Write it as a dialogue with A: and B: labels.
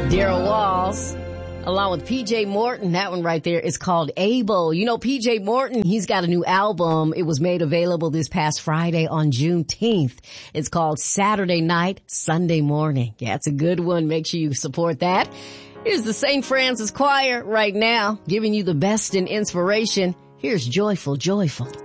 A: Daryl Walls, along with PJ Morton. That one right there is called Able. You know, PJ Morton, he's got a new album. It was made available this past Friday on Juneteenth. It's called Saturday Night, Sunday Morning. Yeah, it's a good one. Make sure you support that. Here's the St. Francis Choir right now, giving you the best in inspiration. Here's Joyful, Joyful.